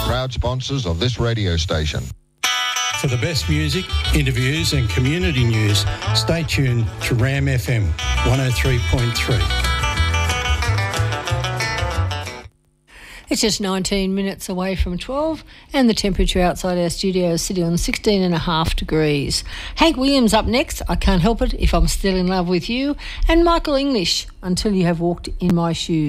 proud sponsors of this radio station. For the best music, interviews and community news, stay tuned to Ram FM 103.3. It's just 19 minutes away from 12 and the temperature outside our studio is sitting on 16.5 degrees. Hank Williams up next, I Can't Help It If I'm Still in Love With You, and Michael English, Until You Have Walked in My Shoes.